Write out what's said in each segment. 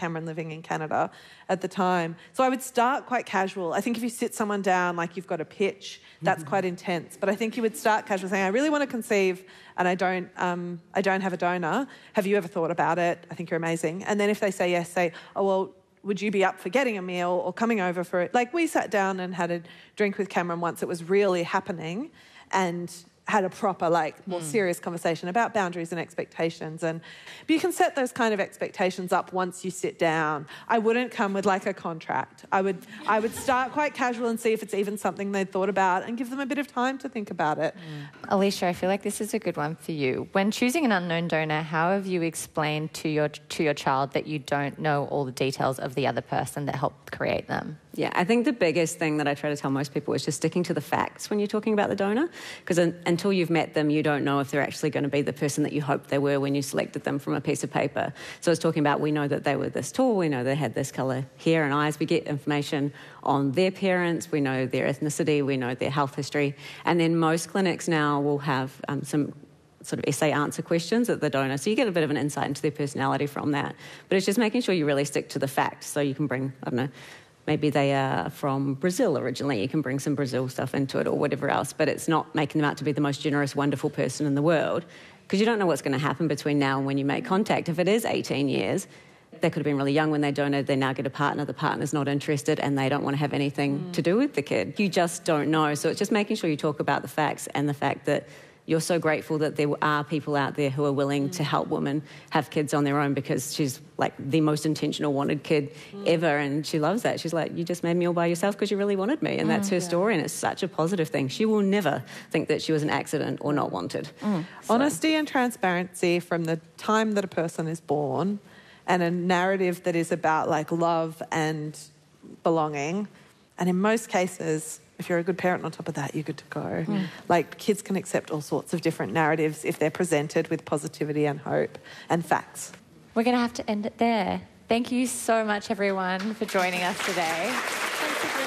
Cameron living in Canada at the time. So I would start quite casual. I think if you sit someone down, like you've got a pitch, that's quite intense. But I think you would start casual, saying, I really want to conceive and I don't have a donor. Have you ever thought about it? I think you're amazing. And then if they say yes, say, oh, well, would you be up for getting a meal or coming over for it? Like, we sat down and had a drink with Cameron once. It was really happening, and had a proper, more serious conversation about boundaries and expectations. But you can set those kind of expectations up once you sit down. I wouldn't come with a contract. I would start quite casual and see if it's even something they'd thought about and give them a bit of time to think about it. Alicia, I feel like this is a good one for you. When choosing an unknown donor, how have you explained to your child that you don't know all the details of the other person that helped create them? Yeah, I think the biggest thing that I try to tell most people is just sticking to the facts when you're talking about the donor, because until you've met them, you don't know if they're actually going to be the person that you hoped they were when you selected them from a piece of paper. So it's talking about, we know that they were this tall, we know they had this colour hair and eyes, we get information on their parents, we know their ethnicity, we know their health history, and then most clinics now will have some sort of essay answer questions at the donor, so you get a bit of an insight into their personality from that. But it's just making sure you really stick to the facts, so you can bring, I don't know, maybe they are from Brazil originally. You can bring some Brazil stuff into it or whatever else, but it's not making them out to be the most generous, wonderful person in the world, because you don't know what's going to happen between now and when you make contact. If it is 18 years, they could have been really young when they donated, they now get a partner, the partner's not interested and they don't want to have anything to do with the kid. You just don't know. So it's just making sure you talk about the facts and the fact that you're so grateful that there are people out there who are willing to help women have kids on their own, because she's the most intentional wanted kid ever, and she loves that. She's like, you just made me all by yourself because you really wanted me, and that's her story, and it's such a positive thing. She will never think that she was an accident or not wanted. So. Honesty and transparency from the time that a person is born, and a narrative that is about love and belonging, and in most cases, if you're a good parent on top of that, you're good to go. Kids can accept all sorts of different narratives if they're presented with positivity and hope and facts. We're going to have to end it there. Thank you so much, everyone, for joining us today. Thank you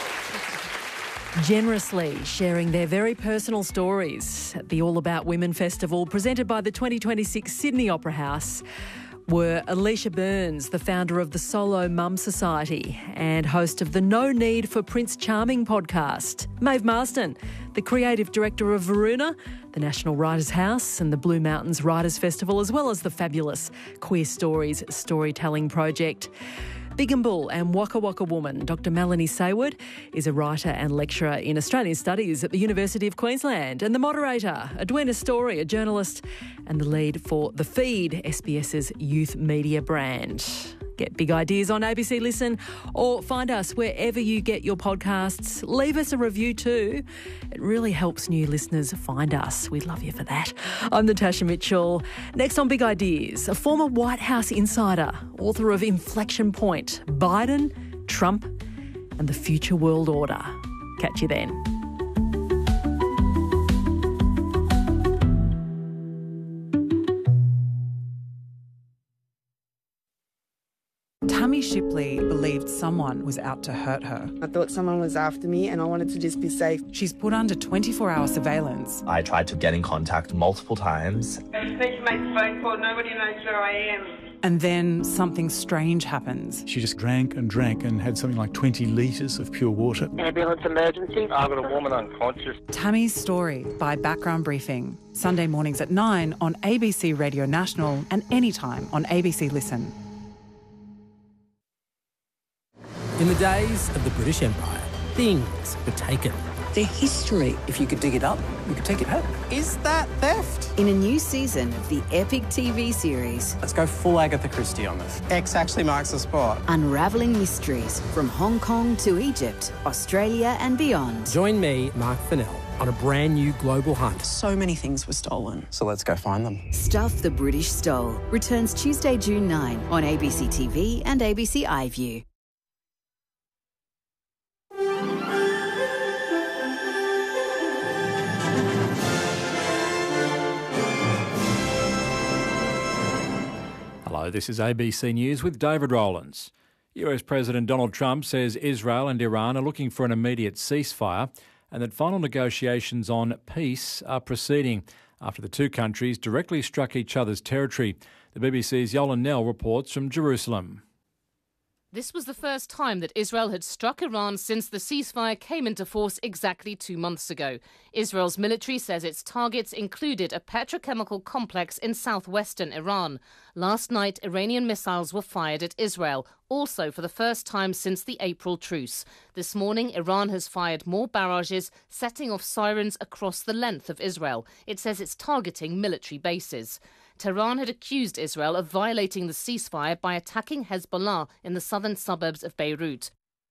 very much. Generously sharing their very personal stories at the All About Women Festival, presented by the 2026 Sydney Opera House, were Alicia Burns, the founder of the Solo Mum Society and host of the No Need for Prince Charming podcast; Maeve Marsden, the creative director of Varuna, the National Writers' House and the Blue Mountains Writers' Festival, as well as the fabulous Queer Stories storytelling project. Big and Bull and Waka Waka Woman, Dr Melanie Sayward, is a writer and lecturer in Australian Studies at the University of Queensland, and the moderator, Edwina Story, a journalist and the lead for The Feed, SBS's youth media brand. Get Big Ideas on ABC Listen or find us wherever you get your podcasts. Leave us a review too. It really helps new listeners find us. We'd love you for that. I'm Natasha Mitchell. Next on Big Ideas, a former White House insider, author of Inflection Point, Biden, Trump and the Future World Order. Catch you then. Tammy Shipley believed someone was out to hurt her. I thought someone was after me and I wanted to just be safe. She's put under 24-hour surveillance. I tried to get in contact multiple times. I just need to make a phone call. Nobody knows where I am. And then something strange happens. She just drank and had something like 20 litres of pure water. Ambulance emergency. I've got a woman unconscious. Tammy's Story by Background Briefing. Sunday mornings at 9 on ABC Radio National and anytime on ABC Listen. In the days of the British Empire, things were taken. Their history. If you could dig it up, you could take it home. Is that theft? In a new season of the epic TV series. Let's go full Agatha Christie on this. X actually marks the spot. Unravelling mysteries from Hong Kong to Egypt, Australia and beyond. Join me, Mark Fennell, on a brand new global hunt. So many things were stolen. So let's go find them. Stuff the British Stole returns Tuesday, June 9 on ABC TV and ABC iView. Hello, this is ABC News with David Rowlands. US President Donald Trump says Israel and Iran are looking for an immediate ceasefire and that final negotiations on peace are proceeding after the two countries directly struck each other's territory. The BBC's Yolan Nell reports from Jerusalem. This was the first time that Israel had struck Iran since the ceasefire came into force exactly 2 months ago. Israel's military says its targets included a petrochemical complex in southwestern Iran. Last night, Iranian missiles were fired at Israel, also for the first time since the April truce. This morning, Iran has fired more barrages, setting off sirens across the length of Israel. It says it's targeting military bases. Tehran had accused Israel of violating the ceasefire by attacking Hezbollah in the southern suburbs of Beirut.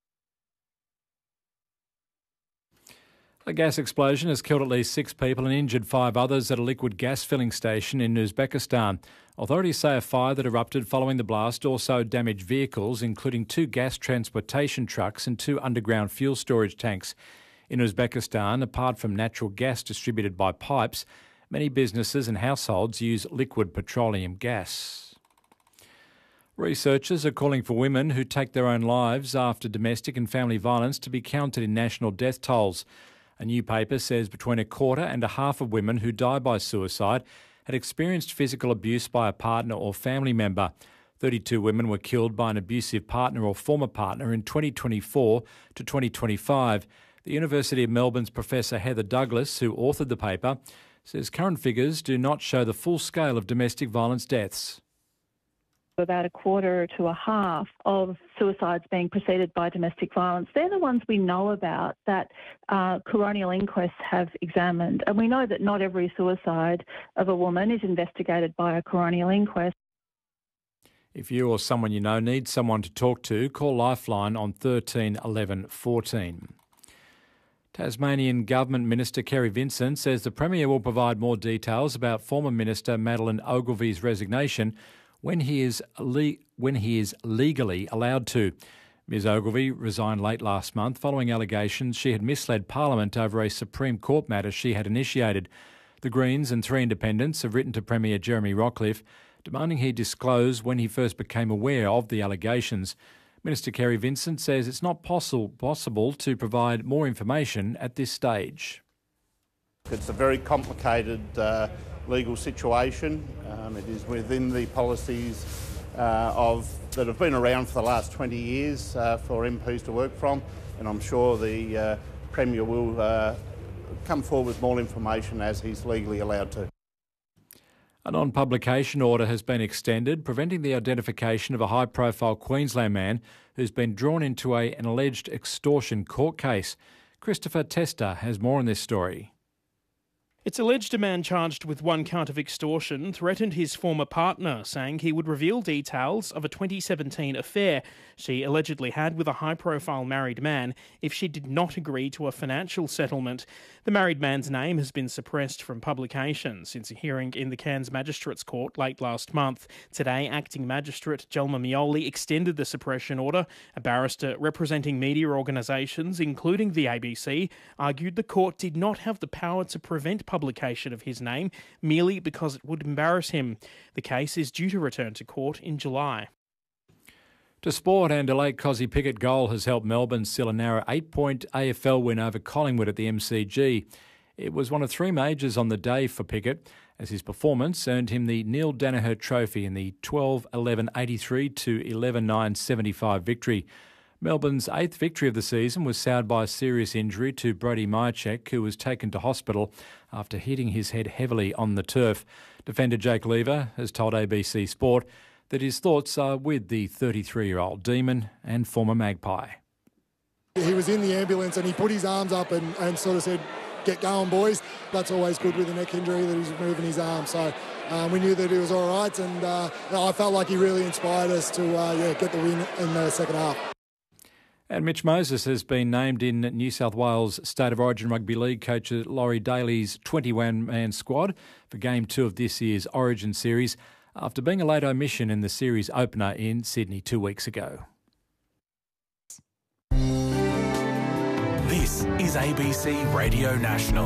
A gas explosion has killed at least 6 people and injured 5 others at a liquid gas filling station in Uzbekistan. Authorities say a fire that erupted following the blast also damaged vehicles, including 2 gas transportation trucks and 2 underground fuel storage tanks. In Uzbekistan, apart from natural gas distributed by pipes, many businesses and households use liquid petroleum gas. Researchers are calling for women who take their own lives after domestic and family violence to be counted in national death tolls. A new paper says between a quarter and a half of women who die by suicide had experienced physical abuse by a partner or family member. 32 women were killed by an abusive partner or former partner in 2024 to 2025. The University of Melbourne's Professor Heather Douglas, who authored the paper, says current figures do not show the full scale of domestic violence deaths. About a quarter to a half of suicides being preceded by domestic violence. They're the ones we know about that coronial inquests have examined. And we know that not every suicide of a woman is investigated by a coronial inquest. If you or someone you know needs someone to talk to, call Lifeline on 13 11 14. Tasmanian Government Minister Kerry Vincent says the Premier will provide more details about former Minister Madeleine Ogilvy's resignation when he is legally allowed to. Ms Ogilvy resigned late last month following allegations she had misled Parliament over a Supreme Court matter she had initiated. The Greens and 3 independents have written to Premier Jeremy Rockliff demanding he disclose when he first became aware of the allegations. Minister Kerry Vincent says it's not possible to provide more information at this stage. It's a very complicated legal situation. It is within the policies that have been around for the last 20 years for MPs to work from, and I'm sure the Premier will come forward with more information as he's legally allowed to. A non-publication order has been extended, preventing the identification of a high-profile Queensland man who's been drawn into an alleged extortion court case. Christopher Tester has more on this story. It's alleged a man charged with 1 count of extortion threatened his former partner, saying he would reveal details of a 2017 affair she allegedly had with a high-profile married man if she did not agree to a financial settlement. The married man's name has been suppressed from publication since a hearing in the Cairns Magistrates Court late last month. Today, Acting Magistrate Jelma Mioli extended the suppression order. A barrister representing media organisations, including the ABC, argued the court did not have the power to prevent publication of his name merely because it would embarrass him. The case is due to return to court in July. To sport, and a late Cozzy Pickett goal has helped Melbourne seal a narrow 8-point AFL win over Collingwood at the MCG. It was one of 3 majors on the day for Pickett, as his performance earned him the Neil Danaher Trophy in the 12-11-83 to 11-9-75 victory. Melbourne's 8th victory of the season was soured by a serious injury to Brody Myercheck, who was taken to hospital after hitting his head heavily on the turf. Defender Jake Lever has told ABC Sport that his thoughts are with the 33-year-old Demon and former Magpie. He was in the ambulance and he put his arms up and sort of said, "Get going, boys." That's always good with a neck injury, that he's moving his arm. So we knew that he was all right, and I felt like he really inspired us to get the win in the second half. And Mitch Moses has been named in New South Wales State of Origin Rugby League coach Laurie Daly's 21-man squad for Game 2 of this year's Origin Series, after being a late omission in the series opener in Sydney 2 weeks ago. This is ABC Radio National.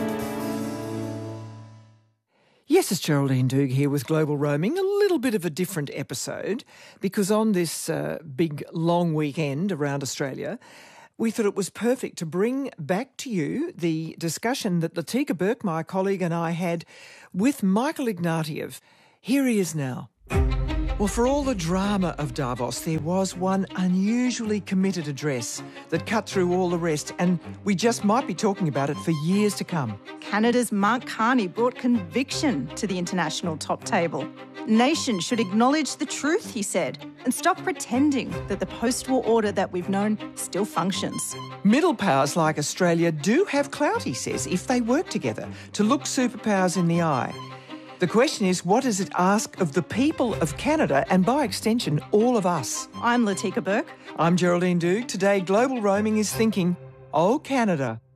Yes, it's Geraldine Doog here with Global Roaming. A little bit of a different episode because on this big long weekend around Australia, we thought it was perfect to bring back to you the discussion that Latika Burke, my colleague, and I had with Michael Ignatieff. Here he is now. Well, for all the drama of Davos, there was one unusually committed address that cut through all the rest, and we just might be talking about it for years to come. Canada's Mark Carney brought conviction to the international top table. Nations should acknowledge the truth, he said, and stop pretending that the post-war order that we've known still functions. Middle powers like Australia do have clout, he says, if they work together to look superpowers in the eye. The question is, what does it ask of the people of Canada and, by extension, all of us? I'm Latika Burke. I'm Geraldine Doogue. Today, Global Roaming is thinking, oh, Canada.